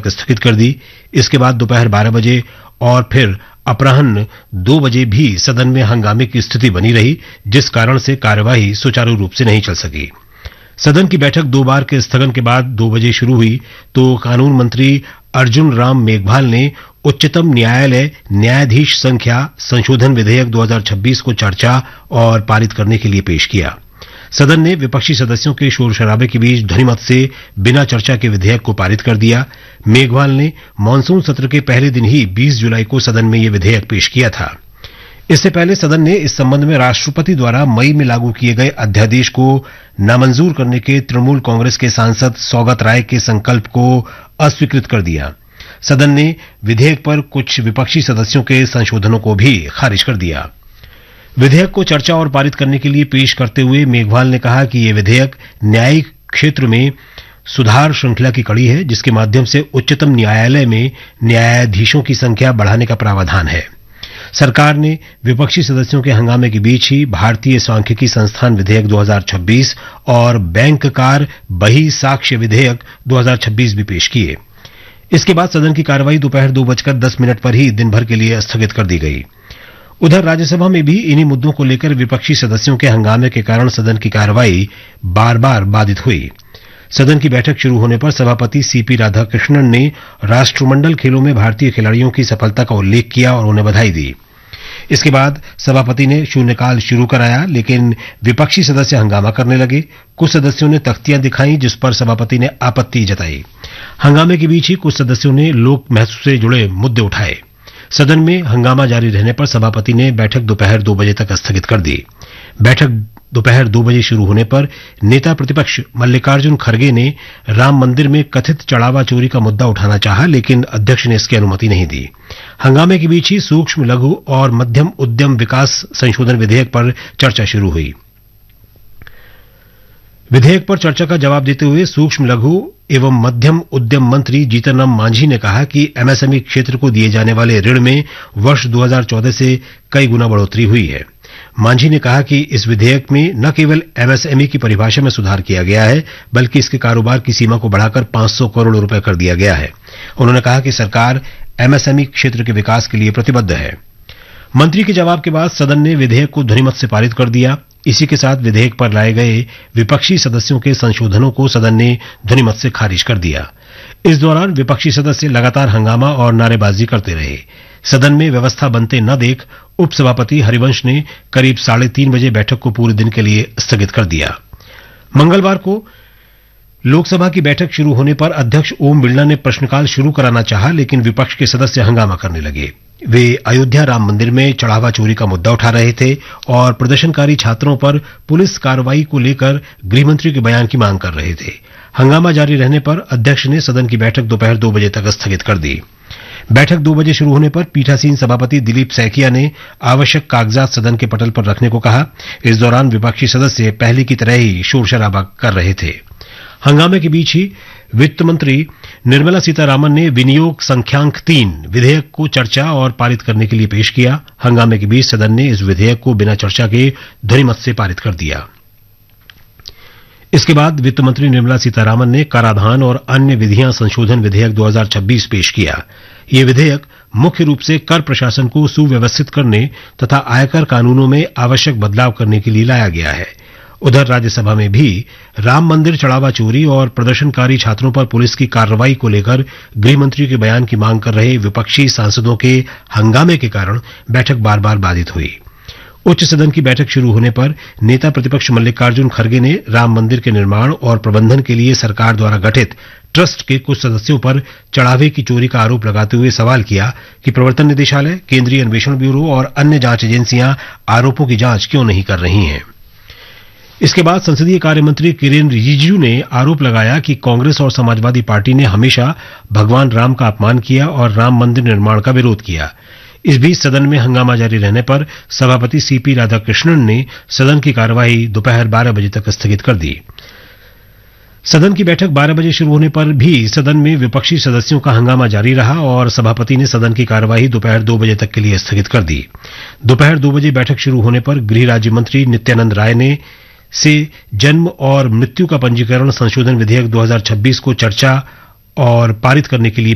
तक स्थगित कर दी। इसके बाद दोपहर 12 बजे और फिर अपराह्न 2 बजे भी सदन में हंगामे की स्थिति बनी रही, जिस कारण से कार्यवाही सुचारू रूप से नहीं चल सकी। सदन की बैठक 2 बार के स्थगन के बाद 2 बजे शुरू हुई तो कानून मंत्री अर्जुन राम मेघवाल ने उच्चतम न्यायालय न्यायाधीश संख्या संशोधन विधेयक 2026 को चर्चा और पारित करने के लिए पेश किया। सदन ने विपक्षी सदस्यों के शोर शराबे के बीच ध्वनिमत से बिना चर्चा के विधेयक को पारित कर दिया। मेघवाल ने मानसून सत्र के पहले दिन ही 20 जुलाई को सदन में यह विधेयक पेश किया था। इससे पहले सदन ने इस संबंध में राष्ट्रपति द्वारा मई में लागू किए गए अध्यादेश को नामंजूर करने के तृणमूल कांग्रेस के सांसद सौगत राय के संकल्प को अस्वीकृत कर दिया। सदन ने विधेयक पर कुछ विपक्षी सदस्यों के संशोधनों को भी खारिज कर दिया। विधेयक को चर्चा और पारित करने के लिए पेश करते हुए मेघवाल ने कहा कि यह विधेयक न्यायिक क्षेत्र में सुधार श्रृंखला की कड़ी है, जिसके माध्यम से उच्चतम न्यायालय में न्यायाधीशों की संख्या बढ़ाने का प्रावधान है। सरकार ने विपक्षी सदस्यों के हंगामे के बीच ही भारतीय सांख्यिकी संस्थान विधेयक 2026 और बैंककार बही साक्ष्य विधेयक 2026 भी पेश किए। इसके बाद सदन की कार्यवाही दोपहर 2:10 पर ही दिन भर के लिए स्थगित कर दी गई। उधर राज्यसभा में भी इन्हीं मुद्दों को लेकर विपक्षी सदस्यों के हंगामे के कारण सदन की कार्यवाही बार बार बाधित हुई। सदन की बैठक शुरू होने पर सभापति सीपी राधाकृष्णन ने राष्ट्रमंडल खेलों में भारतीय खिलाड़ियों की सफलता का उल्लेख किया और उन्हें बधाई दी। इसके बाद सभापति ने शून्यकाल शुरू कराया, लेकिन विपक्षी सदस्य हंगामा करने लगे। कुछ सदस्यों ने तख्तियां दिखाई, जिस पर सभापति ने आपत्ति जताई। हंगामे के बीच ही कुछ सदस्यों ने लोक महत्व से जुड़े मुद्दे उठाए। सदन में हंगामा जारी रहने पर सभापति ने बैठक दोपहर 2 बजे तक स्थगित कर दी। बैठक दोपहर 2 बजे शुरू होने पर नेता प्रतिपक्ष मल्लिकार्जुन खड़गे ने राम मंदिर में कथित चढ़ावा चोरी का मुद्दा उठाना चाहा, लेकिन अध्यक्ष ने इसकी अनुमति नहीं दी। हंगामे के बीच ही सूक्ष्म लघु और मध्यम उद्यम विकास संशोधन विधेयक पर चर्चा शुरू हुई। विधेयक पर चर्चा का जवाब देते हुए सूक्ष्म लघु एवं मध्यम उद्यम मंत्री जीतन राम मांझी ने कहा कि एमएसएमई क्षेत्र को दिए जाने वाले ऋण में वर्ष 2014 से कई गुना बढ़ोतरी हुई है। मांझी ने कहा कि इस विधेयक में न केवल एमएसएमई की परिभाषा में सुधार किया गया है, बल्कि इसके कारोबार की सीमा को बढ़ाकर 500 करोड़ रुपए कर दिया गया है। उन्होंने कहा कि सरकार एमएसएमई क्षेत्र के विकास के लिए प्रतिबद्ध है। मंत्री के जवाब के बाद सदन ने विधेयक को ध्वनिमत से पारित कर दिया। इसी के साथ विधेयक पर लाए गए विपक्षी सदस्यों के संशोधनों को सदन ने ध्वनिमत से खारिज कर दिया। इस दौरान विपक्षी सदस्य लगातार हंगामा और नारेबाजी करते रहे। सदन में व्यवस्था बनते न देख उपसभापति हरिवंश ने करीब 3:30 बजे बैठक को पूरे दिन के लिए स्थगित कर दिया। मंगलवार को लोकसभा की बैठक शुरू होने पर अध्यक्ष ओम बिरला ने प्रश्नकाल शुरू कराना चाहा, लेकिन विपक्ष के सदस्य हंगामा करने लगे। वे अयोध्या राम मंदिर में चढ़ावा चोरी का मुद्दा उठा रहे थे और प्रदर्शनकारी छात्रों पर पुलिस कार्रवाई को लेकर गृहमंत्री के बयान की मांग कर रहे थे। हंगामा जारी रहने पर अध्यक्ष ने सदन की बैठक दोपहर 2 बजे तक स्थगित कर दी। बैठक 2 बजे शुरू होने पर पीठासीन सभापति दिलीप सैकिया ने आवश्यक कागजात सदन के पटल पर रखने को कहा। इस दौरान विपक्षी सदस्य पहले की तरह ही शोर शराबा कर रहे थे। हंगामे के बीच ही वित्त मंत्री निर्मला सीतारामन ने विनियोग संख्यांक 3 विधेयक को चर्चा और पारित करने के लिए पेश किया। हंगामे के बीच सदन ने इस विधेयक को बिना चर्चा के ध्वनिमत से पारित कर दिया। इसके बाद वित्त मंत्री निर्मला सीतारामन ने कराधान और अन्य विधियां संशोधन विधेयक 2026 पेश किया। यह विधेयक मुख्य रूप से कर प्रशासन को सुव्यवस्थित करने तथा आयकर कानूनों में आवश्यक बदलाव करने के लिए लाया गया है। उधर राज्यसभा में भी राम मंदिर चढ़ावा चोरी और प्रदर्शनकारी छात्रों पर पुलिस की कार्रवाई को लेकर गृहमंत्री के बयान की मांग कर रहे विपक्षी सांसदों के हंगामे के कारण बैठक बार बार बाधित हुई। उच्च सदन की बैठक शुरू होने पर नेता प्रतिपक्ष मल्लिकार्जुन खड़गे ने राम मंदिर के निर्माण और प्रबंधन के लिए सरकार द्वारा गठित ट्रस्ट के कुछ सदस्यों पर चढ़ावे की चोरी का आरोप लगाते हुए सवाल किया कि प्रवर्तन निदेशालय, केंद्रीय अन्वेषण ब्यूरो और अन्य जांच एजेंसियां आरोपों की जांच क्यों नहीं कर रही हैं। इसके बाद संसदीय कार्य मंत्री किरेन रिजिजू ने आरोप लगाया कि कांग्रेस और समाजवादी पार्टी ने हमेशा भगवान राम का अपमान किया और राम मंदिर निर्माण का विरोध किया। इस बीच सदन में हंगामा जारी रहने पर सभापति सीपी राधाकृष्णन ने सदन की कार्यवाही दोपहर 12 बजे तक स्थगित कर दी। सदन की बैठक 12 बजे शुरू होने पर भी सदन में विपक्षी सदस्यों का हंगामा जारी रहा और सभापति ने सदन की कार्यवाही दोपहर 2 बजे तक के लिए स्थगित कर दी। दोपहर 2 बजे बैठक शुरू होने पर गृह राज्य मंत्री नित्यानंद राय ने से जन्म और मृत्यु का पंजीकरण संशोधन विधेयक 2026 को चर्चा और पारित करने के लिए